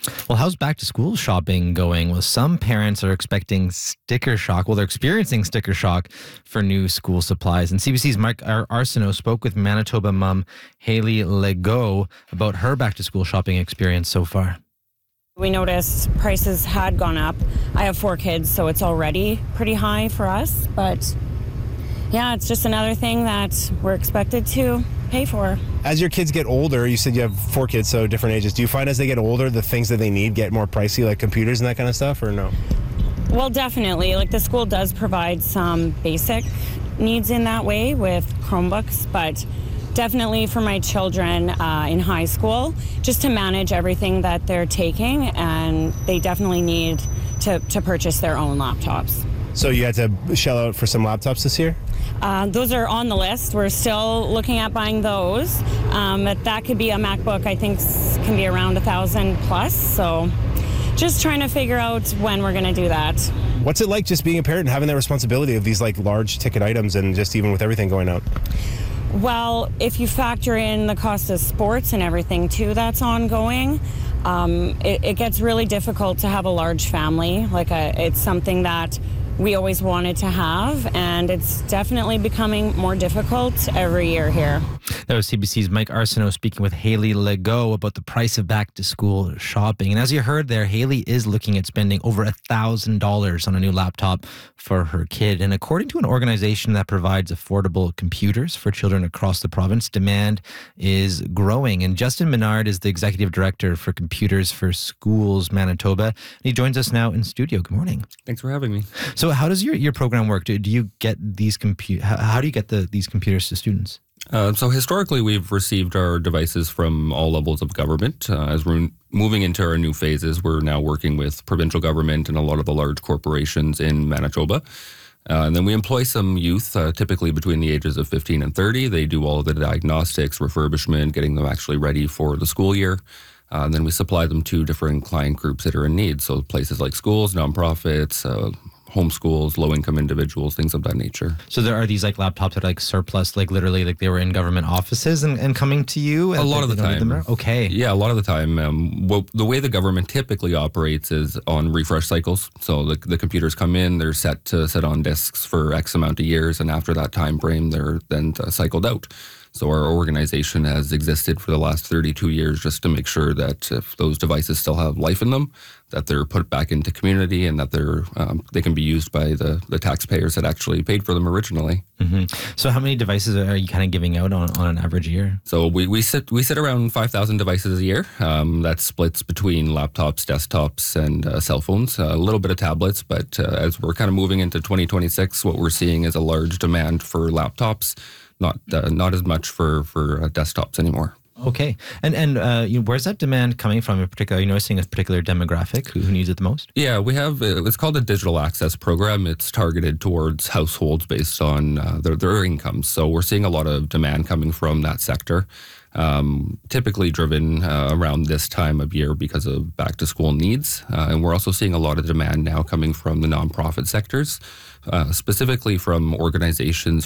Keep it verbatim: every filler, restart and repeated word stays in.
Well, how's back to school shopping going? Well, some parents are expecting sticker shock. Well, they're experiencing sticker shock for new school supplies. And C B C's Mike Ar- Arsenault spoke with Manitoba mom Haley Legault about her back to school shopping experience so far. We noticed prices had gone up. I have four kids, so it's already pretty high for us. But yeah, it's just another thing that we're expected to pay for. As your kids get older, you said you have four kids, so different ages. Do you find as they get older, the things that they need get more pricey, like computers and that kind of stuff, or no? Well, definitely. Like the school does provide some basic needs in that way with Chromebooks, but definitely for my children uh, in high school, just to manage everything that they're taking, and they definitely need to, to purchase their own laptops. So you had to shell out for some laptops this year? Uh, those are on the list. We're still looking at buying those. Um, but that could be a MacBook, I think s- can be around a thousand plus. So just trying to figure out when we're going to do that. What's it like just being a parent and having that responsibility of these like large ticket items and just even with everything going out? Well, if you factor in the cost of sports and everything too that's ongoing, um, it, it gets really difficult to have a large family. Like a, it's something that we always wanted to have, and it's definitely becoming more difficult every year here. That was C B C's Mike Arsenault speaking with Haley Legault about the price of back-to-school shopping. And as you heard there, Haley is looking at spending over one thousand dollars on a new laptop for her kid. And according to an organization that provides affordable computers for children across the province, demand is growing. And Justin Menard is the executive director for Computers for Schools Manitoba. And he joins us now in studio. Good morning. Thanks for having me. So how does your, your program work? Do, do you get these compu- how, how do you get the these computers to students? Uh, so historically, we've received our devices from all levels of government. Uh, as we're moving into our new phases, we're now working with provincial government and a lot of the large corporations in Manitoba. Uh, and then we employ some youth, uh, typically between the ages of fifteen and thirty. They do all of the diagnostics, refurbishment, getting them actually ready for the school year. Uh, and then we supply them to different client groups that are in need. So places like schools, nonprofits, uh, homeschools, low-income individuals, things of that nature. So there are these like laptops that are like surplus, like literally like they were in government offices and, and coming to you? A lot of the time. Okay. Yeah, a lot of the time. Um, well, the way the government typically operates is on refresh cycles. So the, the computers come in, they're set to sit on disks for X amount of years, and after that time frame, they're then uh, cycled out. So our organization has existed for the last thirty-two years just to make sure that if those devices still have life in them, that they're put back into community and that they're um, they can be used by the, the taxpayers that actually paid for them originally. Mm-hmm. So how many devices are you kind of giving out on, on an average year? So we, we sit we sit around five thousand devices a year. Um, that splits between laptops, desktops, and uh, cell phones, uh, a little bit of tablets. But uh, as we're kind of moving into twenty twenty-six, what we're seeing is a large demand for laptops. Not uh, not as much for for uh, desktops anymore. Okay, and and uh, you know, where's that demand coming from in particular? Are you noticing a particular demographic who, who needs it the most? Yeah, we have. Uh, it's called a digital access program. It's targeted towards households based on uh, their their incomes. So we're seeing a lot of demand coming from that sector. Um, typically driven uh, around this time of year because of back to school needs. Uh, and we're also seeing a lot of demand now coming from the nonprofit sectors, uh, specifically from organizations